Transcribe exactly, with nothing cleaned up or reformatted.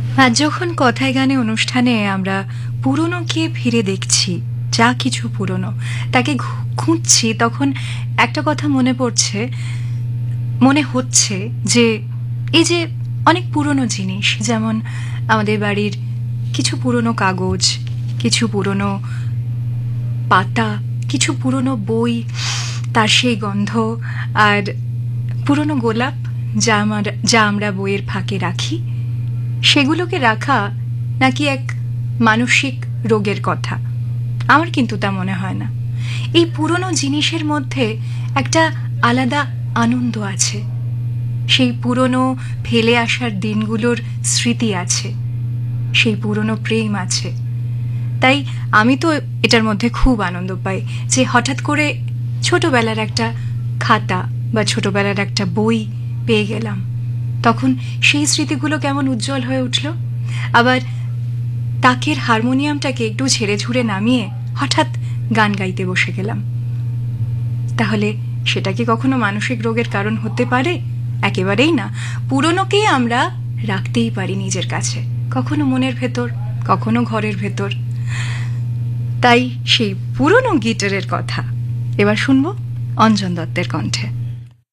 আজ যখন কথায় গানে অনুষ্ঠানে আমরা পুরনোকে ফিরে দেখছি, যা কিছু পুরনো তাকে ঘু- খুঁজছি, তখন একটা কথা মনে পড়ছে, মনে হচ্ছে যে এই যে অনেক পুরনো জিনিস, যেমন আমাদের বাড়ির কিছু পুরনো কাগজ, কিছু পুরনো পাতা, কিছু পুরনো বই, তার সেই গন্ধ, আর পুরনো গোলাপ যা আমার যা আমরা বইয়ের ফাঁকে রাখি, সেগুলোকে রাখা নাকি এক মানসিক রোগের কথা? আমার কিন্তু তা মনে হয় না। এই পুরনো জিনিসের মধ্যে একটা আলাদা আনন্দ আছে, সেই পুরনো ফেলে আসার দিনগুলোর স্মৃতি আছে, সেই পুরনো প্রেম আছে। তাই আমি তো এটার মধ্যে খুব আনন্দ পাই যে হঠাৎ করে ছোটবেলার একটা খাতা বা ছোটবেলার একটা বই পেয়ে গেলাম, তখন সেই স্মৃতিগুলো কেমন উজ্জ্বল হয়ে উঠল। আবার তাকের হারমোনিয়ামটাকে একটু ঝেড়ে ঝুড়ে নামিয়ে হঠাৎ গান গাইতে বসে গেলাম। তাহলে সেটা কি কখনো মানসিক রোগের কারণ হতে পারে? একেবারেই না। পুরনোকেই আমরা রাখতেই পারি নিজের কাছে, কখনো মনের ভেতর, কখনো ঘরের ভেতর। তাই সেই পুরনো গিটারের কথা এবার শুনবো অঞ্জন দত্তের কণ্ঠে।